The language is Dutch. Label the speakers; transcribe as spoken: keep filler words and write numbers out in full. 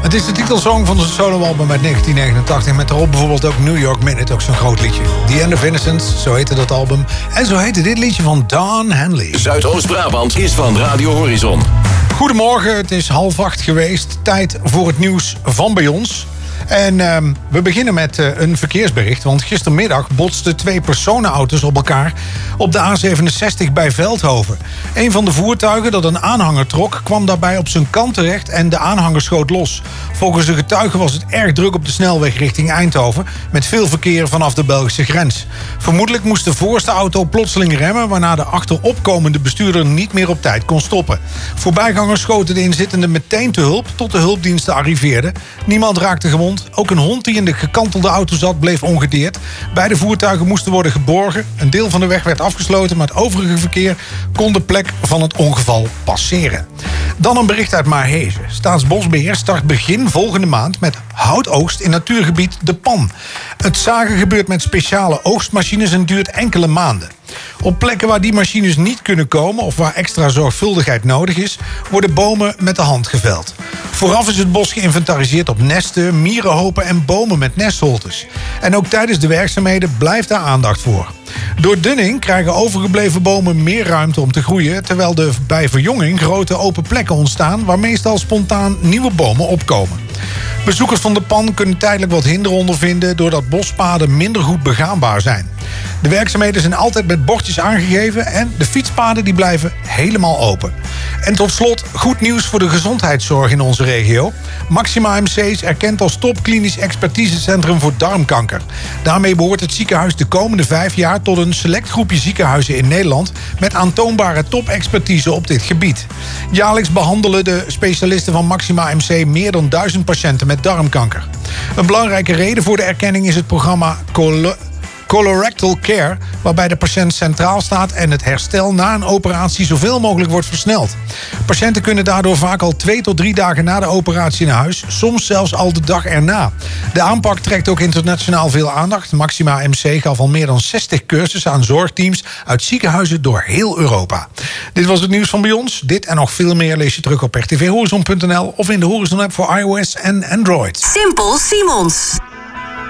Speaker 1: Het is de titelsong van zijn soloalbum uit negentien negenentachtig... met daarop bijvoorbeeld ook New York Minute, ook zo'n groot liedje. The End of Innocence, zo heette dat album. En zo heette dit liedje van Don Henley.
Speaker 2: Zuidoost-Brabant is van Radio Horizon.
Speaker 1: Goedemorgen, het is half acht geweest. Tijd voor het nieuws van bij ons. En uh, we beginnen met uh, een verkeersbericht. Want gistermiddag botsten twee personenauto's op elkaar op de A zevenenzestig bij Veldhoven. Een van de voertuigen dat een aanhanger trok kwam daarbij op zijn kant terecht en de aanhanger schoot los. Volgens de getuigen was het erg druk op de snelweg richting Eindhoven, met veel verkeer vanaf de Belgische grens. Vermoedelijk moest de voorste auto plotseling remmen, waarna de achteropkomende bestuurder niet meer op tijd kon stoppen. Voorbijgangers schoten de inzittenden meteen te hulp tot de hulpdiensten arriveerden. Niemand raakte gewond. Ook een hond die in de gekantelde auto zat bleef ongedeerd. Beide voertuigen moesten worden geborgen. Een deel van de weg werd afgesloten, maar het overige verkeer kon de plek van het ongeval passeren. Dan een bericht uit Maarhezen. Staatsbosbeheer start begin volgende maand met houtoogst in natuurgebied De Pan. Het zagen gebeurt met speciale oogstmachines en duurt enkele maanden. Op plekken waar die machines niet kunnen komen of waar extra zorgvuldigheid nodig is, worden bomen met de hand geveld. Vooraf is het bos geïnventariseerd op nesten, mierenhopen en bomen met nestholtes. En ook tijdens de werkzaamheden blijft daar aandacht voor. Door dunning krijgen overgebleven bomen meer ruimte om te groeien, terwijl er bij verjonging grote open plekken ontstaan waar meestal spontaan nieuwe bomen opkomen. Bezoekers van De Pan kunnen tijdelijk wat hinder ondervinden doordat bospaden minder goed begaanbaar zijn. De werkzaamheden zijn altijd met bordjes aangegeven en de fietspaden die blijven helemaal open. En tot slot goed nieuws voor de gezondheidszorg in onze regio. Maxima M C is erkend als topklinisch expertisecentrum voor darmkanker. Daarmee behoort het ziekenhuis de komende vijf jaar tot een select groepje ziekenhuizen in Nederland met aantoonbare topexpertise op dit gebied. Jaarlijks behandelen de specialisten van Maxima M C meer dan duizend patiënten met darmkanker. Een belangrijke reden voor de erkenning is het programma Colo- Colorectal Care, waarbij de patiënt centraal staat en het herstel na een operatie zoveel mogelijk wordt versneld. Patiënten kunnen daardoor vaak al twee tot drie dagen na de operatie naar huis, soms zelfs al de dag erna. De aanpak trekt ook internationaal veel aandacht. Maxima M C gaf al meer dan zestig cursussen aan zorgteams uit ziekenhuizen door heel Europa. Dit was het nieuws van bij ons. Dit en nog veel meer lees je terug op r t v horizon punt n l of in de Horizon app voor iOS en Android.
Speaker 3: Simpel Simons.